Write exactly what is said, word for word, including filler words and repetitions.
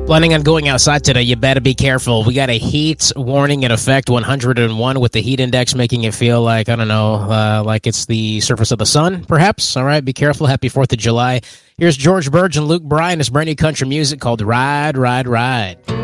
Planning on going outside today, you better be careful. We got a heat warning in effect, one hundred one, with the heat index making it feel like, I don't know, uh, like it's the surface of the sun, perhaps. All right, be careful. Happy fourth of July. Here's George Burge and Luke Bryan. It's brand new country music called Ride, Ride, Ride.